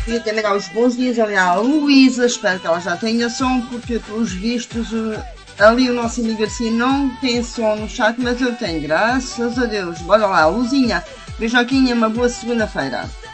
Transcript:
Queria também dar os bons dias ali à Luísa, espero que ela já tenha som, porque pelos vistos ali o nosso amigo Garcia não tem som no chat, mas eu tenho, graças a Deus. Bora lá, Luzinha, beijoquinha, uma boa segunda-feira.